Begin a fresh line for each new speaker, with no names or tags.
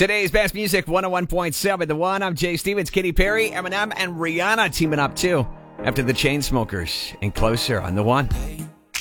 Today's best music, 101.7 The One. I'm Jay Stevens, Katy Perry, Eminem, and Rihanna teaming up too after the Chainsmokers and Closer on The One.